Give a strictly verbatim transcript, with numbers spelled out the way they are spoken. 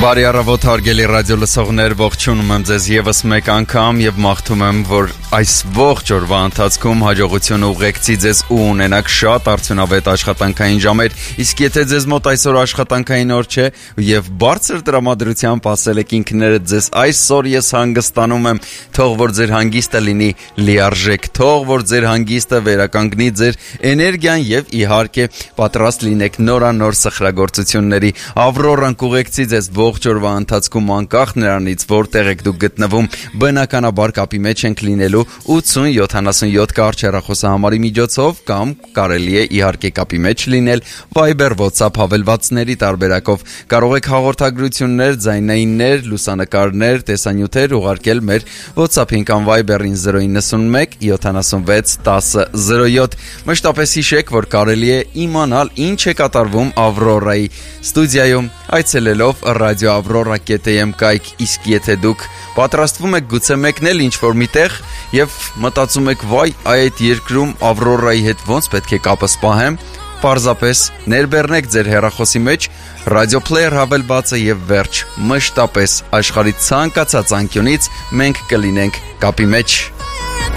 Բարի առավոտ հարգելի ռադիո լսողներ, ողջունում եմ ձեզ եւս մեկ անգամ եւ մաղթում եմ, որ այս ողջ օրվա ընթացքում հաջողություն ուղեկցի ձեզ ու ունենաք շատ արդյունավետ աշխատանքային ժամեր, իսկ եթե ձեզ մոտ այսօր աշխատանքային օր չէ եւ բարձր տրամադրությամբ ասել եք ինքներդ ձեզ այսօր ես հանգստանում եմ, թող որ ձեր հանգիստը լինի լիարժեք, թող որ ձեր հանգիստը վերականգնի ձեր էներգիան եւ իհարկե պատրաստ լինեք նորանոր սխրագործությունների։ Ավրորան կուղեկցի ձեզ ողջ օրվա ընթացքում անկախ նրանից որտեղ եք դուք գտնվում, բնականաբար կապի մեջ ենք լինելու ութսուն յոթանասունյոթ կարճ հեռախոսահամարի միջոցով կամ կարելի է իհարկե կապի մեջ լինել Viber, WhatsApp հավելվածների տարբերակով։ Կարող եք հաղորդագրություններ, ձայնայիններ, լուսանկարներ, տեսանյութեր ուղարկել մեր WhatsApp-ին կամ Viber-ին զրո իննսունմեկ յոթանասունվեց տասը զրո յոթ։ Մշտապես հիշեք, որ կարելի է իմանալ ինչ է կատարվում Ավրորայի ստուդիայում այցելելով radio avrora dot am կայք, իսկ եթե դուք պատրաստվում եք գուցե մեկնել ինչ-որ միտեղ եւ մտածում եք վայ այդ երկրում Ավրորայի հետ ոնց պետք է կապը սպահեմ, պարզապես ներբեռնեք ձեր հեռախոսի մեջ Radio Player հավելվածը եւ վերջ, մշտապես աշխարհի ցանկացած անկյունից մենք կլինենք կապի մեջ։